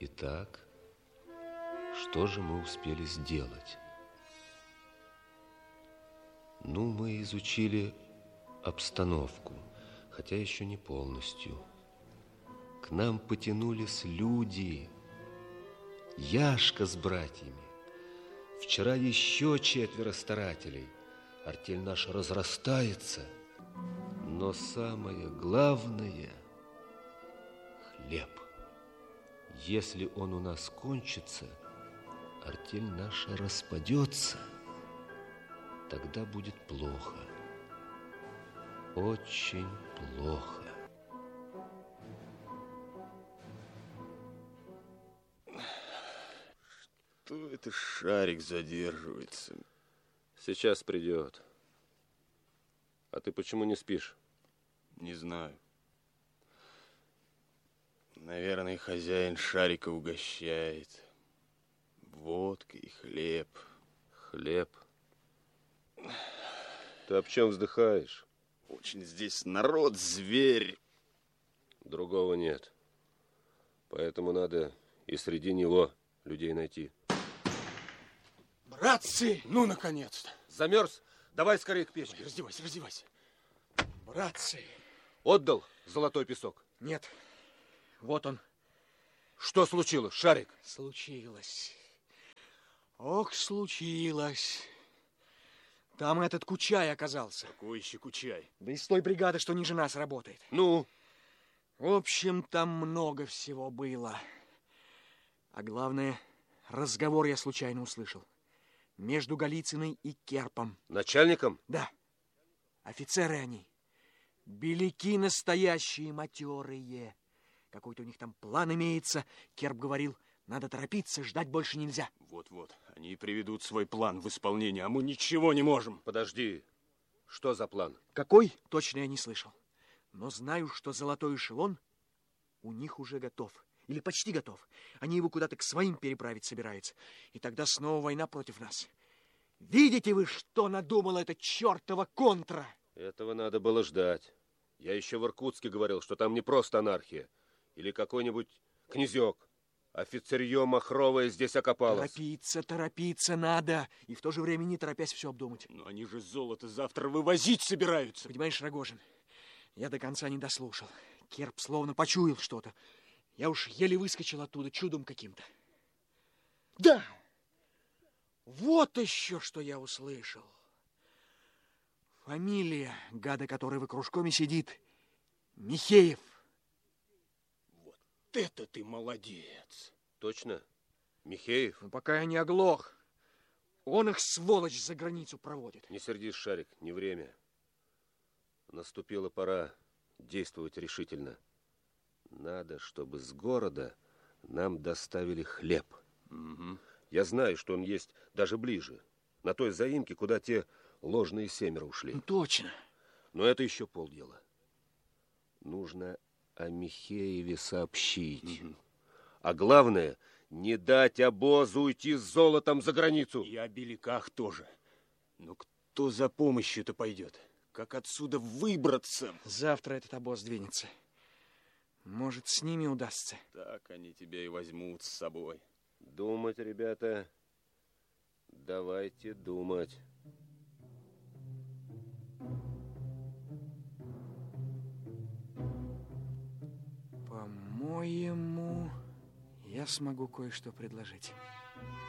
Итак, что же мы успели сделать? Ну, мы изучили обстановку, хотя еще не полностью. К нам потянулись люди. Яшка с братьями. Вчера еще 4 старателей. Артель наша разрастается. Но самое главное – хлеб. Если он у нас кончится, артель наша распадется. Тогда будет плохо. Очень плохо. Что это Шарик задерживается? Сейчас придет. А ты почему не спишь? Не знаю. Наверное, хозяин Шарика угощает. Водка и хлеб. Хлеб? Ты об чем вздыхаешь? Очень здесь народ, зверь. Другого нет. Поэтому надо и среди него людей найти. Братцы, ну, наконец-то. Замерз? Давай скорее к печке. Раздевайся, раздевайся. Братцы. Отдал золотой песок? Нет. Вот он. Что случилось, Шарик? Случилось. Ох, случилось. Там этот Кучай оказался. Какой еще Кучай? Да из той бригады, что ниже нас работает. Ну? В общем, там много всего было. А главное, разговор я случайно услышал. Между Голицыной и Керпом. Начальником? Да. Офицеры они. Беляки настоящие, матерые. Какой-то у них там план имеется. Керп говорил, надо торопиться, ждать больше нельзя. Вот-вот, они приведут свой план в исполнение, а мы ничего не можем. Подожди, что за план? Какой, точно я не слышал. Но знаю, что золотой эшелон у них уже готов. Или почти готов. Они его куда-то к своим переправить собираются. И тогда снова война против нас. Видите вы, что надумала эта чертова контра? Этого надо было ждать. Я еще в Иркутске говорил, что там не просто анархия. Или какой-нибудь князек. Офицерье махровое здесь окопалось. Торопиться надо. И в то же время не торопясь все обдумать. Но они же золото завтра вывозить собираются. Понимаешь, Рогожин, я до конца не дослушал. Керп словно почуял что-то. Я уж еле выскочил оттуда чудом каким-то. Да! Вот еще что я услышал. Фамилия гада, который в кружкоме сидит, Михеев. Вот это ты молодец. Точно? Михеев? Но пока я не оглох. Он их, сволочь, за границу проводит. Не сердись, Шарик, не время. Наступила пора действовать решительно. Надо, чтобы с города нам доставили хлеб. Угу. Я знаю, что он есть даже ближе. На той заимке, куда те ложные 7 ушли. Ну, точно. Но это еще полдела. Нужно о Михееве сообщить. Угу. А главное, не дать обозу уйти с золотом за границу. И о беляках тоже. Но кто за помощью-то пойдет? Как отсюда выбраться? Завтра этот обоз двинется. Может, с ними удастся. Так они тебя и возьмут с собой. Думать, ребята, давайте думать. По-моему, я смогу кое-что предложить.